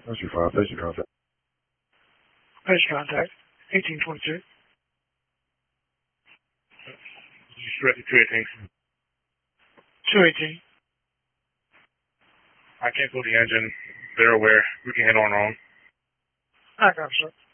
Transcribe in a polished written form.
That's your file. Station contact. Station contact. 1822. Direct to 218. 218. I canceled the engine. They're aware. We can head on. I got you, sir.